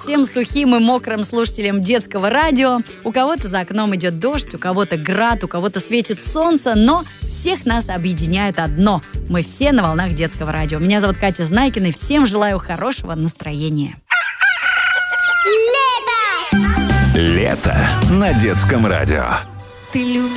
всем сухим и мокрым слушателям детского радио. У кого-то за окном идет дождь, у кого-то град, у кого-то светит солнце, но всех нас объединяет одно. Мы все на волнах детского радио. Меня зовут Катя Знайкина, и всем желаю хорошего настроения. Лето на детском радио. Ты любишь